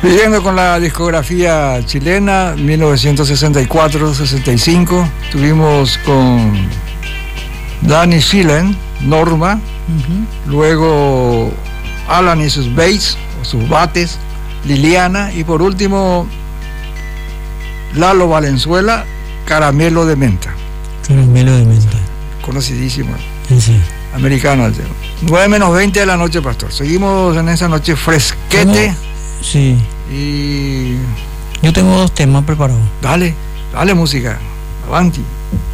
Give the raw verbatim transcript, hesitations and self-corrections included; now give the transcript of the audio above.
Siguiendo con la discografía chilena, mil novecientos sesenta y cuatro sesenta y cinco, tuvimos con Danny Phelan, Norma, uh-huh. Luego Alan y sus bass, o sus bates, Liliana, y por último Lalo Valenzuela, Caramelo de Menta. Caramelo de Menta. Conocidísimo. Sí, sí. Americano. nueve menos veinte de la noche, Pastor. Seguimos en esa noche fresquete. ¿Cómo? Sí. Y yo tengo dos temas preparados. Dale, dale música. Avanti.